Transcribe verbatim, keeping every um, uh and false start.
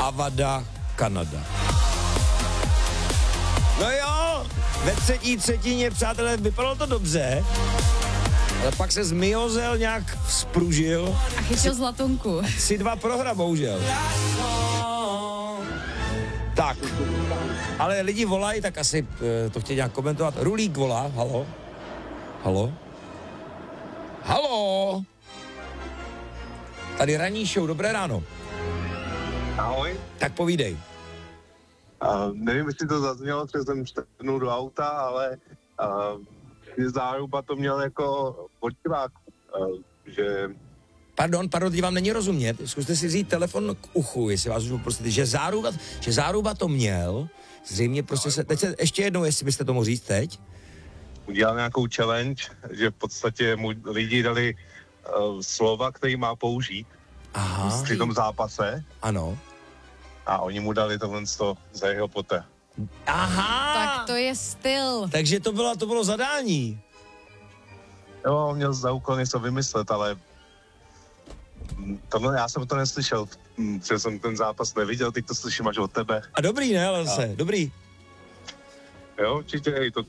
Avada Kanada. No jo, ve třetí třetině, přátelé, vypadalo to dobře, ale pak se zmiozel nějak vzpružil. A chytil zlatonku. tři dva prohra, bohužel. Tak, ale lidi volají, tak asi e, to chtějí nějak komentovat. Rulík volá, halo? Halo? Halo? Tady ranní show, dobré ráno. Ahoj. Tak povídej. Uh, nevím, jestli to zaznělo, protože jsem štrnul do auta, ale uh, záruba to měl jako počívák, uh, že... Pardon, pardon, teď vám není rozumět. Zkuste si vzít telefon k uchu, jestli vás už poprosíte, že záruba, že záruba to měl, zřejmě prostě se, teď se, ještě jednou, jestli byste to mohl říct teď. Udělal nějakou challenge, že v podstatě mu lidi dali uh, slova, který má použít. Aha. Při tom zápase. Ano. A oni mu dali tohle za jeho poté. Aha. Tak to je styl. Takže to bylo, to bylo zadání. Jo, měl za úkol něco vymyslet, ale tohle, já jsem to neslyšel, protože jsem ten zápas neviděl, teď to slyším až od tebe. A dobrý, ne, ale zase, dobrý. Jo, určitě, to